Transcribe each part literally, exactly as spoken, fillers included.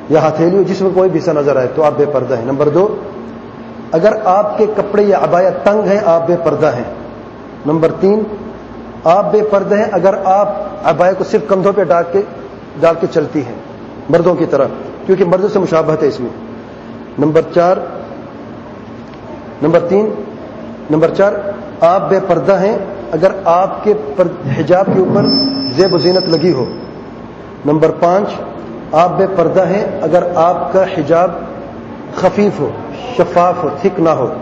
یا ہتھیلی ہو جس میں کوئی بھی حصہ نظر آئے تو آپ بے پردہ ہیں. نمبر دو، اگر آپ کے کپڑے یا عبایا تنگ ہیں آپ بے پردہ ہیں. نمبر تین، آپ بے پردہ ہیں اگر آپ عبایا کو صرف کندھوں پہ ڈال کے ڈال کے چلتی ہیں مردوں کی طرح، کیونکہ مردوں سے مشابہت ہے اس میں. نمبر چار نمبر تین نمبر چار آپ بے پردہ ہیں اگر آپ کے حجاب کے اوپر زیب و زینت لگی ہو. نمبر پانچ، آپ بے پردہ ہیں اگر آپ کا حجاب خفیف ہو، شفاف ہو، تھک نہ ہو.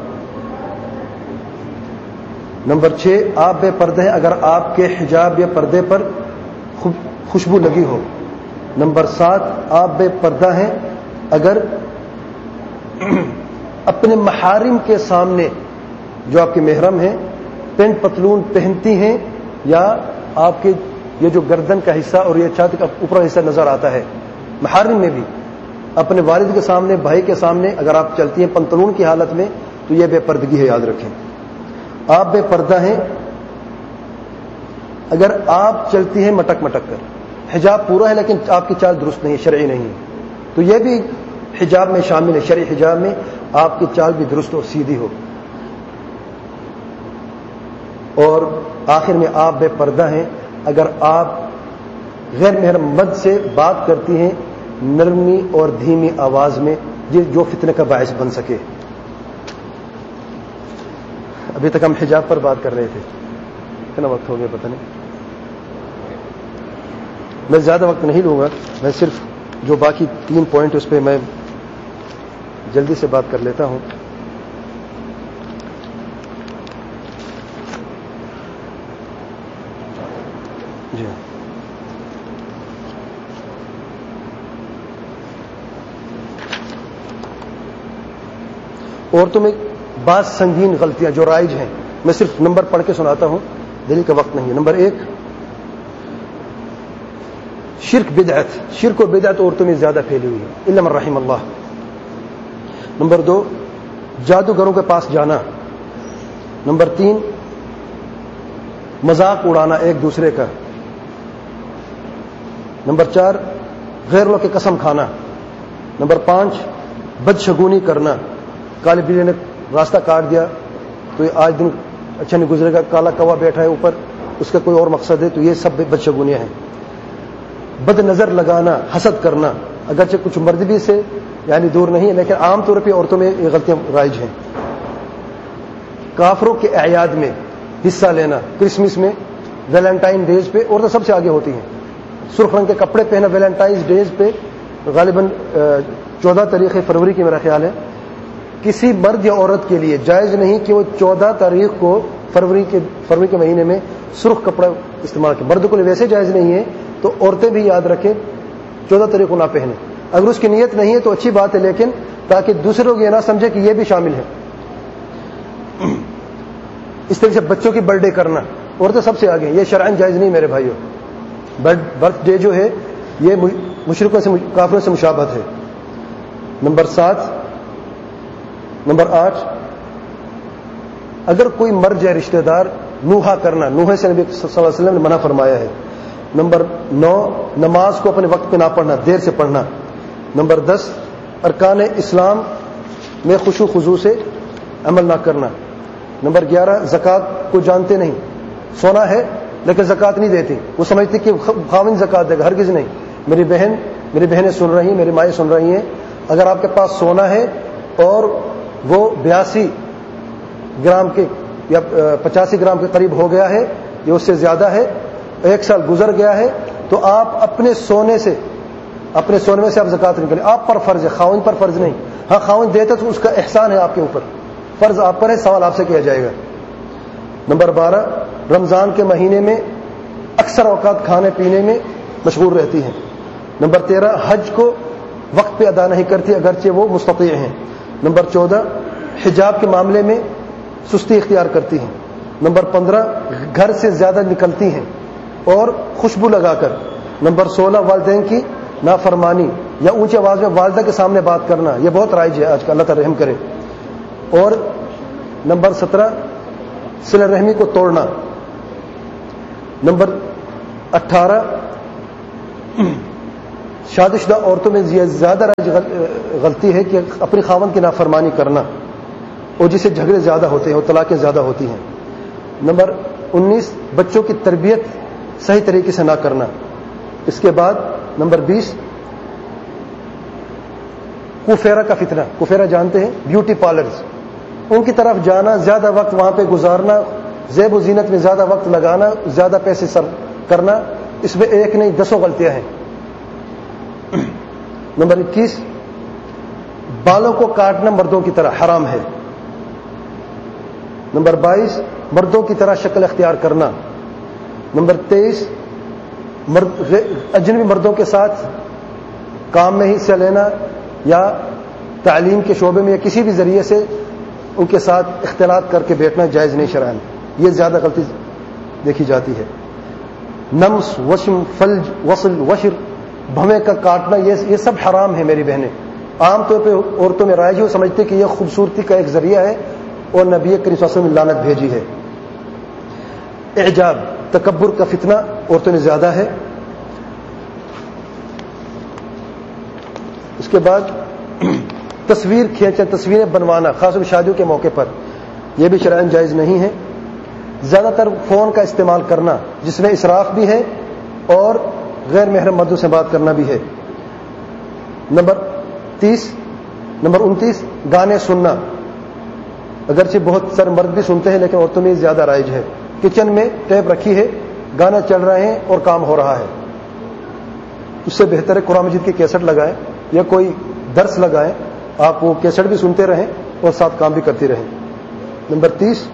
نمبر چھ، آپ بے پردہ ہیں اگر آپ کے حجاب یا پردے پر خوشبو لگی ہو. نمبر سات، آپ بے پردہ ہیں اگر اپنے محارم کے سامنے جو آپ کے محرم ہیں پینٹ پتلون پہنتی ہیں، یا آپ کے یہ جو گردن کا حصہ اور یہ چھاتی کا اوپر حصہ نظر آتا ہے محارم میں بھی، اپنے والد کے سامنے، بھائی کے سامنے اگر آپ چلتی ہیں پنتلون کی حالت میں تو یہ بے پردگی ہے، یاد رکھیں. آپ بے پردہ ہیں اگر آپ چلتی ہیں مٹک مٹک کر، حجاب پورا ہے لیکن آپ کی چال درست نہیں ہے، شرعی نہیں ہے، تو یہ بھی حجاب میں شامل ہے. شرعی حجاب میں آپ کی چال بھی درست اور سیدھی ہو. اور آخر میں آپ بے پردہ ہیں اگر آپ غیر محرم مرد سے بات کرتی ہیں نرمی اور دھیمی آواز میں جو فتنے کا باعث بن سکے. ابھی تک ہم حجاب پر بات کر رہے تھے، کتنا وقت ہو گیا پتہ نہیں. میں زیادہ وقت نہیں لوں گا، میں صرف جو باقی تین پوائنٹ اس پہ میں جلدی سے بات کر لیتا ہوں. جی عورتوں میں بعض سنگین غلطیاں جو رائج ہیں، میں صرف نمبر پڑھ کے سناتا ہوں، دلیل کا وقت نہیں ہے. نمبر ایک، شرک بدعت شرک و بدعت عورتوں میں زیادہ پھیلی ہوئی ہے، الا من رحم اللہ. نمبر دو، جادوگروں کے پاس جانا. نمبر تین، مذاق اڑانا ایک دوسرے کا. نمبر چار، غیر اللہ کی قسم کھانا. نمبر پانچ، بدشگونی کرنا. کالے بلی نے راستہ کاٹ دیا تو یہ آج دن اچھا نہیں گزرے گا، کالا کوا بیٹھا ہے اوپر، اس کا کوئی اور مقصد ہے، تو یہ سب بدشگونیاں ہیں. بد نظر لگانا، حسد کرنا، اگرچہ کچھ مرد بھی سے یعنی دور نہیں ہے لیکن عام طور پہ عورتوں میں یہ غلطیاں رائج ہیں. کافروں کے اعیاد میں حصہ لینا، کرسمس میں، ویلنٹائن ڈیز پہ عورتیں سب سے آگے ہوتی ہیں. سرخ رنگ کے کپڑے پہنا ویلنٹائنز ڈیز پہ، غالباً چودہ تاریخ فروری کی میرا خیال ہے. کسی مرد یا عورت کے لیے جائز نہیں کہ وہ چودہ تاریخ کو فروری کے فروری کے مہینے میں سرخ کپڑا استعمال کرے. مرد کو ویسے جائز نہیں ہے تو عورتیں بھی یاد رکھیں چودہ تاریخ کو نہ پہنیں. اگر اس کی نیت نہیں ہے تو اچھی بات ہے، لیکن تاکہ دوسرے لوگ یہ نہ سمجھے کہ یہ بھی شامل ہے. اس طرح سے بچوں کی برتھ ڈے کرنا، عورتیں سب سے آگے ہیں، یہ شرعاً جائز نہیں میرے بھائیوں. برتھ ڈے جو ہے یہ مشرکوں سے کافروں سے مشابہت ہے. نمبر سات نمبر آٹھ، اگر کوئی مر جائے رشتہ دار، نوحہ کرنا، نوحے سے نبی صلی اللہ علیہ وسلم نے منع فرمایا ہے. نمبر نو، نماز کو اپنے وقت پہ نہ پڑھنا، دیر سے پڑھنا. نمبر دس، ارکان اسلام میں خشوع خضوع سے عمل نہ کرنا. نمبر گیارہ، زکوٰۃ کو جانتے نہیں، سونا ہے لیکن زکوٰۃ نہیں دیتی، وہ سمجھتی کہ خاوند زکوٰۃ دے گا، ہرگز نہیں. میری بہن میری بہنیں سن رہی ہیں، میری مائیں سن رہی ہیں، اگر آپ کے پاس سونا ہے اور وہ بیاسی گرام کے یا پچاسی گرام کے قریب ہو گیا ہے یا اس سے زیادہ ہے، ایک سال گزر گیا ہے، تو آپ اپنے سونے سے اپنے سونے میں سے آپ زکوٰۃ نہیں کریں. آپ پر فرض ہے، خاوند پر فرض نہیں. ہاں خاوند دیتا تو اس کا احسان ہے آپ کے اوپر، فرض آپ پر ہے، سوال آپ سے کیا جائے گا. نمبر بارہ، رمضان کے مہینے میں اکثر اوقات کھانے پینے میں مشغول رہتی ہیں. نمبر تیرہ، حج کو وقت پہ ادا نہیں کرتی اگرچہ وہ مستطیع ہیں. نمبر چودہ، حجاب کے معاملے میں سستی اختیار کرتی ہیں. نمبر پندرہ، گھر سے زیادہ نکلتی ہیں اور خوشبو لگا کر. نمبر سولہ، والدین کی نافرمانی یا اونچی آواز میں والدہ کے سامنے بات کرنا، یہ بہت رائج ہے آج کل، اللہ تعالی رحم کرے. اور نمبر سترہ، صلہ رحمی کو توڑنا. نمبر اٹھارہ، شادی شدہ عورتوں میں زیادہ غلطی ہے کہ اپنی خاوند کی نافرمانی کرنا، اور جسے جھگڑے زیادہ ہوتے ہیں اور طلاقیں زیادہ ہوتی ہیں۔ نمبر انیس، بچوں کی تربیت صحیح طریقے سے نہ کرنا۔ اس کے بعد نمبر بیس، کوفیرا کا فتنہ۔ کوفیرا جانتے ہیں، بیوٹی پارلرز، ان کی طرف جانا، زیادہ وقت وہاں پہ گزارنا، زیب و زینت میں زیادہ وقت لگانا، زیادہ پیسے صرف کرنا، اس میں ایک نہیں دسوں غلطیاں ہیں۔ نمبر اکیس، بالوں کو کاٹنا مردوں کی طرح حرام ہے۔ نمبر بائیس، مردوں کی طرح شکل اختیار کرنا۔ نمبر تیئیس، مرد اجنبی مردوں کے ساتھ کام میں حصہ لینا یا تعلیم کے شعبے میں یا کسی بھی ذریعے سے ان کے ساتھ اختلاط کر کے بیٹھنا جائز نہیں شرعاً، یہ زیادہ غلطی دیکھی جاتی ہے۔ نمس، وشم، فلج، وصل، وشر، بھویں کا کاٹنا، یہ یہ سب حرام ہے میری بہنیں۔ عام طور پہ عورتوں میں رائج وہ سمجھتے کہ یہ خوبصورتی کا ایک ذریعہ ہے اور نبی کریم صلی اللہ علیہ وسلم نے لعنت بھیجی ہے۔ اعجاب، تکبر کا فتنہ عورتوں میں زیادہ ہے۔ اس کے بعد تصویر کھینچنا، تصویریں بنوانا، خاص طور شادیوں کے موقع پر، یہ بھی شرعاً جائز نہیں ہے۔ زیادہ تر فون کا استعمال کرنا جس میں اسراف بھی ہے اور غیر محرم مردوں سے بات کرنا بھی ہے۔ نمبر تیس نمبر انتیس، گانے سننا، اگرچہ بہت سارے مرد بھی سنتے ہیں لیکن عورتوں میں زیادہ رائج ہے۔ کچن میں ٹیپ رکھی ہے، گانا چل رہے ہیں اور کام ہو رہا ہے، اس سے بہتر ہے قرآن مجید کی کیسٹ لگائیں یا کوئی درس لگائیں، آپ وہ کیسٹ بھی سنتے رہیں اور ساتھ کام بھی کرتی رہیں۔ نمبر تیس،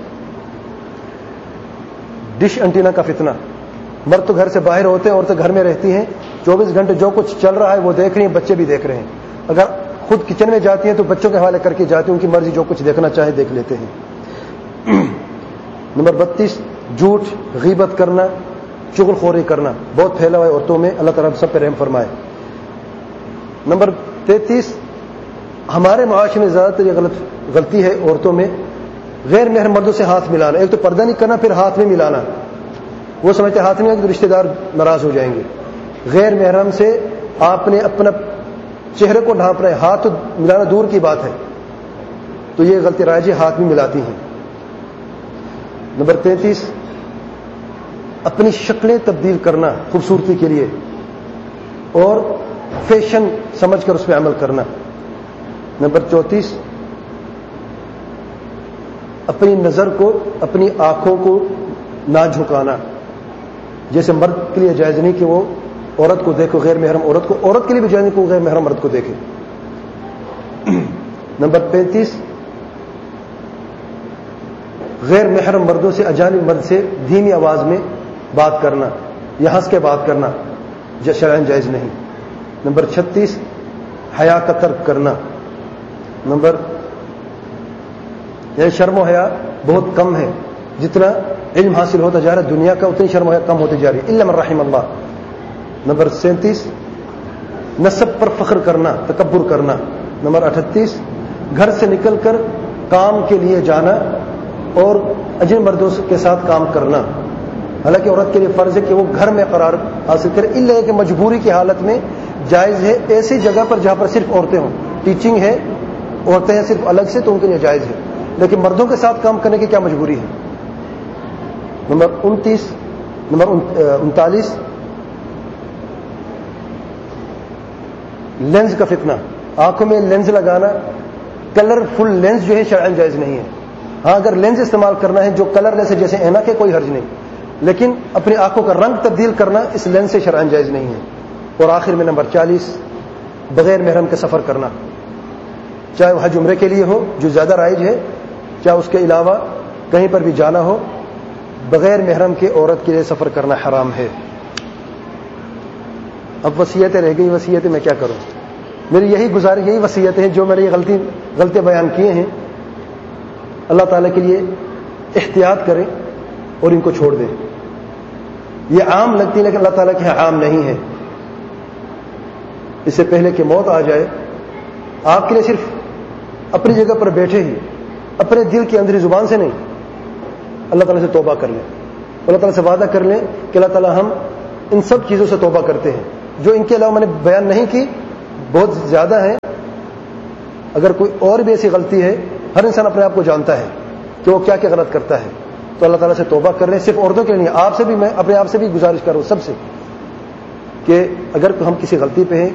ڈش انٹینا کا فتنہ۔ مرد تو گھر سے باہر ہوتے ہیں، عورتیں گھر میں رہتی ہیں، چوبیس گھنٹے جو کچھ چل رہا ہے وہ دیکھ رہی ہیں، بچے بھی دیکھ رہے ہیں۔ اگر خود کچن میں جاتی ہیں تو بچوں کے حوالے کر کے جاتی ہیں، ان کی مرضی جو کچھ دیکھنا چاہے دیکھ لیتے ہیں۔ نمبر بتیس، جھوٹ، غیبت کرنا، چغل خوری کرنا بہت پھیلا ہوا ہے عورتوں میں، اللہ تعالیٰ سب پہ رحم فرمائے۔ نمبر تینتیس، ہمارے معاشرے میں زیادہ تر یہ غلط غلطی ہے عورتوں میں، غیر محرم مردوں سے ہاتھ ملانا۔ ایک تو پردہ نہیں کرنا، پھر ہاتھ میں ملانا، وہ سمجھتے ہاتھ میں تو رشتہ دار ناراض ہو جائیں گے۔ غیر محرم سے آپ نے اپنا چہرے کو ڈھانپ رہے، ہاتھ تو ملانا دور کی بات ہے، تو یہ غلطی رائج ہے، ہاتھ میں ملاتی ہیں۔ نمبر تینتیس، اپنی شکلیں تبدیل کرنا خوبصورتی کے لیے اور فیشن سمجھ کر اس پہ عمل کرنا۔ نمبر چونتیس، اپنی نظر کو، اپنی آنکھوں کو نہ جھکانا، جیسے مرد کے لیے جائز نہیں کہ وہ عورت کو دیکھو، غیر محرم عورت کو، عورت کے لیے بھی جائز نہیں کہ وہ غیر محرم مرد کو دیکھے۔ نمبر پینتیس، غیر محرم مردوں سے، اجانب مرد سے دھیمی آواز میں بات کرنا یا ہنس کے بات کرنا شرعاً جائز نہیں۔ نمبر چھتیس، حیا کا ترک کرنا۔ نمبر یہ شرم و حیا بہت کم ہے، جتنا علم حاصل ہوتا جا رہا ہے دنیا کا اتنی شرم و حیا کم ہوتی جا رہی ہے، الا من رحم اللہ۔ نمبر سینتیس، نسب پر فخر کرنا، تکبر کرنا۔ نمبر اٹھتیس، گھر سے نکل کر کام کے لیے جانا اور اجنبی مردوں کے ساتھ کام کرنا، حالانکہ عورت کے لیے فرض ہے کہ وہ گھر میں قرار حاصل کرے، الا کہ مجبوری کی حالت میں جائز ہے، ایسی جگہ پر جہاں پر صرف عورتیں ہوں، ٹیچنگ ہے، عورتیں ہیں صرف الگ سے، تو ان کے لیے جائز ہے، لیکن مردوں کے ساتھ کام کرنے کی کیا مجبوری ہے۔ نمبر انتیس نمبر انتالیس، لینز کا فتنہ، آنکھوں میں لینز لگانا، کلر فل لینز جو ہے شرعاً جائز نہیں ہے۔ ہاں اگر لینز استعمال کرنا ہے جو کلر لیس ہے، جیسے اینک ہے، کوئی حرج نہیں، لیکن اپنی آنکھوں کا رنگ تبدیل کرنا اس لینز سے شرعاً جائز نہیں ہے۔ اور آخر میں نمبر چالیس، بغیر محرم کے سفر کرنا، چاہے وہ حج عمرے کے لیے ہو جو زیادہ رائج ہے، چاہے اس کے علاوہ کہیں پر بھی جانا ہو، بغیر محرم کے عورت کے لیے سفر کرنا حرام ہے۔ اب وصیتیں رہ گئی، وصیتیں میں کیا کروں؟ میری یہی گزارش، یہی وصیتیں ہیں جو میں نے یہ غلطی غلطے بیان کیے ہیں، اللہ تعالیٰ کے لیے احتیاط کریں اور ان کو چھوڑ دیں۔ یہ عام لگتی ہے لیکن اللہ تعالیٰ کے یہاں عام نہیں ہے۔ اس سے پہلے کہ موت آ جائے، آپ کے لیے صرف اپنی جگہ پر بیٹھے ہی اپنے دل کی اندری زبان سے نہیں، اللہ تعالیٰ سے توبہ کر لیں، اللہ تعالیٰ سے وعدہ کر لیں کہ اللہ تعالیٰ ہم ان سب چیزوں سے توبہ کرتے ہیں، جو ان کے علاوہ میں نے بیان نہیں کی بہت زیادہ ہیں. اگر کوئی اور بھی ایسی غلطی ہے، ہر انسان اپنے آپ کو جانتا ہے کہ وہ کیا کیا غلط کرتا ہے، تو اللہ تعالیٰ سے توبہ کر رہے ہیں. صرف عورتوں کے لیے نہیں، آپ سے بھی، میں اپنے آپ سے بھی گزارش کر رہا ہوں سب سے کہ اگر ہم کسی غلطی پہ ہیں